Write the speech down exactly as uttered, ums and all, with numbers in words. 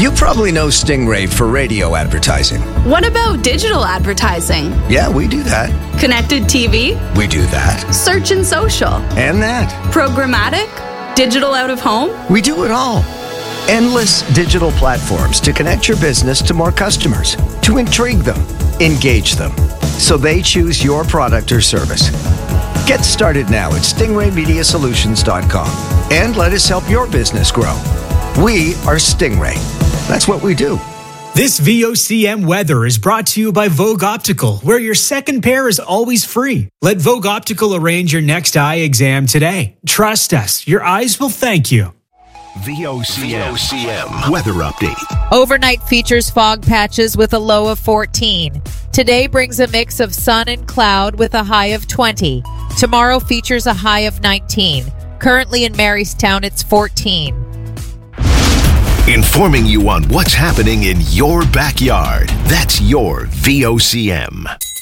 You probably know Stingray for radio advertising. What about digital advertising? Yeah, we do that. Connected T V? We do that. Search and social? And that. Programmatic? Digital out of home? We do it all. Endless digital platforms to connect your business to more customers, to intrigue them, engage them, so they choose your product or service. Get started now at stingray media solutions dot com and let us help your business grow. We are Stingray. That's what we do. This V O C M weather is brought to you by Vogue Optical, where your second pair is always free. Let Vogue Optical arrange your next eye exam today. Trust us, your eyes will thank you. V O C M weather update. Overnight features fog patches with a low of fourteen. Today brings a mix of sun and cloud with a high of twenty. Tomorrow features a high of nineteen. Currently in Marystown, it's fourteen. Informing you on what's happening in your backyard. That's your V O C M.